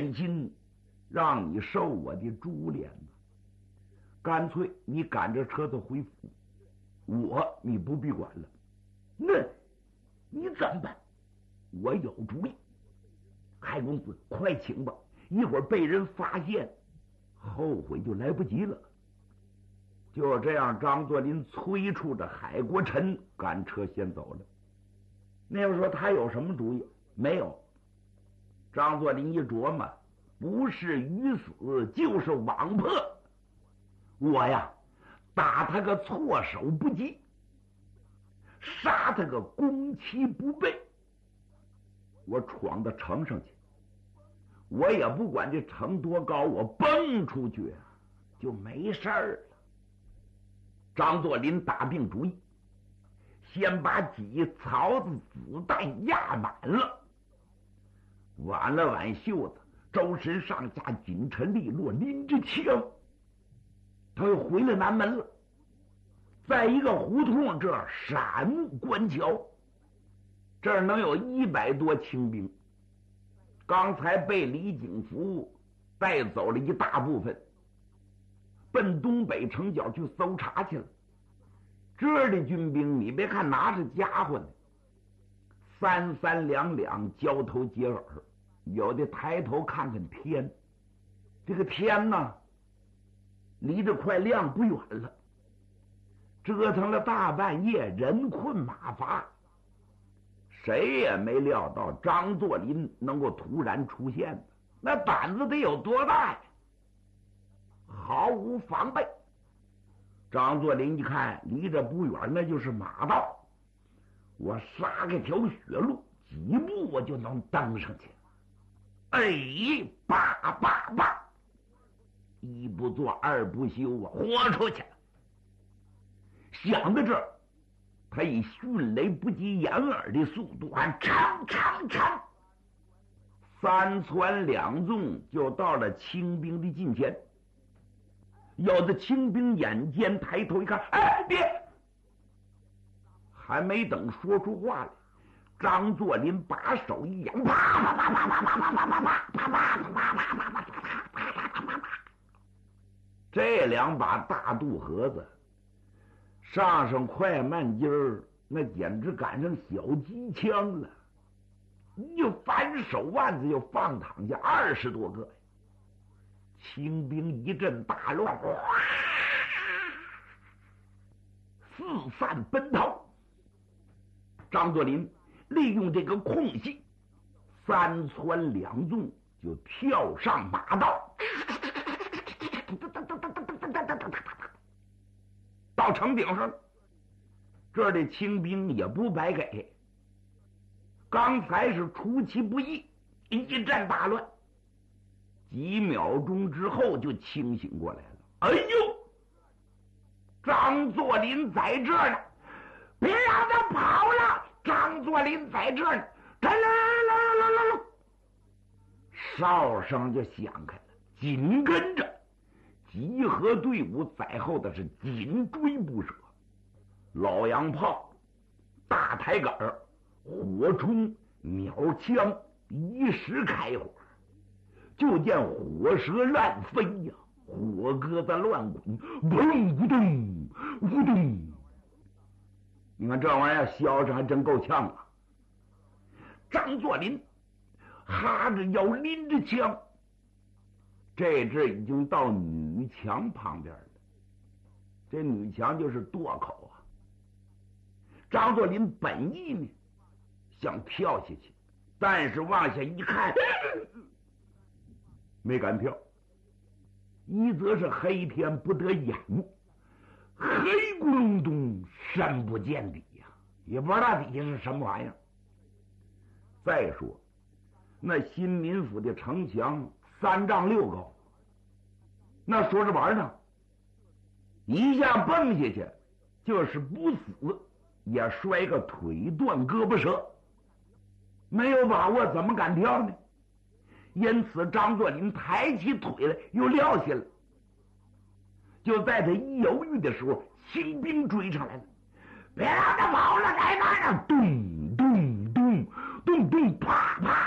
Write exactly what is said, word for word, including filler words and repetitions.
忍心让你受我的株连呢？干脆你赶着车子回府，我你不必管了。那你怎么办？我有主意。海公子，快请吧，一会儿被人发现，后悔就来不及了。就这样，张作霖催促着海国臣赶车先走了。那要说他有什么主意？没有。张作霖一琢磨，不是鱼死就是网破，我呀打他个措手不及，杀他个攻其不备。我闯到城上去，我也不管这城多高，我蹦出去就没事儿了。张作霖打定主意，先把几槽子子弹压满了，挽了挽袖子，周身上下紧沉利落，拎着枪，他又回了南门了。在一个胡同这儿闪目观瞧，这儿能有一百多清兵，刚才被李景福带走了一大部分，奔东北城角去搜查去了。这儿的军兵，你别看拿着家伙呢，三三两两交头接耳，有的抬头看看天，这个天呢离着快亮不远了。折腾了大半夜，人困马乏，谁也没料到张作霖能够突然出现的，那胆子得有多大呀！毫无防备。张作霖一看离这不远，那就是马道，我杀个条血路，几步我就能登上去。哎，叭叭叭，一不做二不休啊，豁出去了。想到这儿，他以迅雷不及掩耳的速度喊长长长，三窜两纵就到了清兵的近前。有的清兵眼尖，抬头一看，哎，别！还没等说出话来，张作霖把手一扬，啪啪啪啪啪啪啪啪啪啪啪啪啪啪啪啪啪，这两把大肚盒子上上快慢筋儿，那简直赶上小机枪了。一反手腕子就放躺下二十多个呀！清兵一阵大乱，哗，四散奔逃。张作霖利用这个空隙，三窜两纵就跳上马道，到城顶上。这儿的清兵也不白给，刚才是出其不意，一阵大乱，几秒钟之后就清醒过来了。哎呦，张作霖在这儿呢，别让他跑了！张作霖在这儿呢，来来来来来来，哨声就响开了，紧跟着集合队伍在后的是紧追不舍，老洋炮、大抬杆、火冲、鸟枪一时开火，就见火舌乱飞呀，火疙瘩乱滚，嘣咕咚咕咚。你看这玩意儿削着还真够呛啊！张作霖哈着腰拎着枪，这阵已经到女墙旁边了。这女墙就是垛口啊。张作霖本意呢想跳下去，但是往下一看，没敢跳。一则是黑天不得眼目，黑咕隆咚，深不见底呀、啊，也不知道底下是什么玩意儿。再说那新民府的城墙三丈六高，那说着玩呢，一下蹦下去，就是不死也摔个腿断胳膊折，没有把握怎么敢跳呢？因此张作霖抬起腿来又撂下了。就在他一犹豫的时候，清兵追上来了，别让他跑了，来嘛！咚咚咚咚咚，啪啪